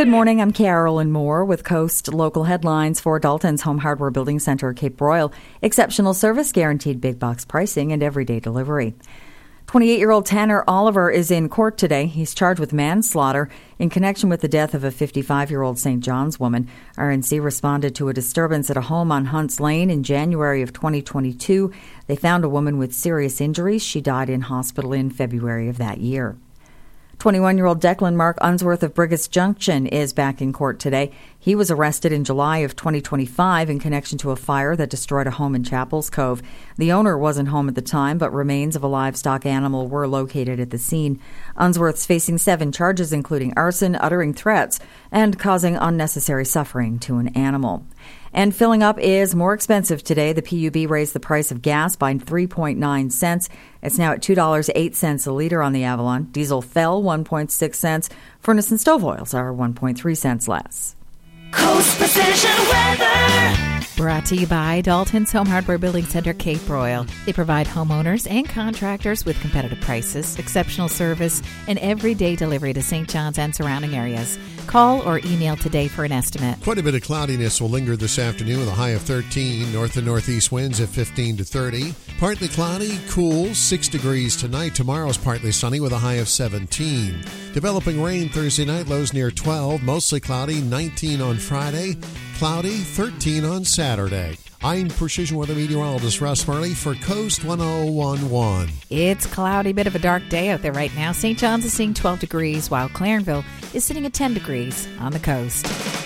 Good morning, I'm Carolyn Moore with Coast Local Headlines for Dalton's Home Hardware Building Center, Cape Royal. Exceptional service, guaranteed big box pricing, and everyday delivery. 28-year-old Tanner Oliver is in court today. He's charged with manslaughter in connection with the death of a 55-year-old St. John's woman. RNC responded to a disturbance at a home on Hunts Lane in January of 2022. They found a woman with serious injuries. She died in hospital in February of that year. 21-year-old Declan Mark Unsworth of Brigus Junction is back in court today. He was arrested in July of 2025 in connection to a fire that destroyed a home in Chapels Cove. The owner wasn't home at the time, but remains of a livestock animal were located at the scene. Unsworth's facing 7 charges, including arson, uttering threats, and causing unnecessary suffering to an animal. And filling up is more expensive today. The PUB raised the price of gas by 3.9 cents. It's now at $2.08 a liter on the Avalon. Diesel fell 1.6 cents. Furnace and stove oils are 1.3 cents less. Coast Precision Weather. Brought to you by Dalton's Home Hardware Building Center, Cape Royal. They provide homeowners and contractors with competitive prices, exceptional service, and everyday delivery to St. John's and surrounding areas. Call or email today for an estimate. Quite a bit of cloudiness will linger this afternoon with a high of 13. North and northeast winds at 15 to 30. Partly cloudy, cool, 6 degrees tonight. Tomorrow's partly sunny with a high of 17. Developing rain Thursday night, lows near 12. Mostly cloudy, 19 on Friday. Cloudy, 13 on Saturday. I'm Precision Weather Meteorologist Russ Murley for Coast 1011. It's cloudy, bit of a dark day out there right now. St. John's is seeing 12 degrees, while Clarenville is sitting at 10 degrees on the coast.